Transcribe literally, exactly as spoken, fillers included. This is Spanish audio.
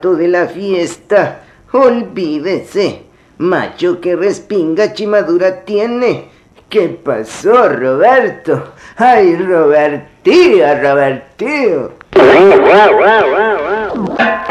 de la fiesta. Olvídese. Macho que respinga chimadura tiene. ¿Qué pasó, Roberto? ¡Ay, Robertío, Robertío!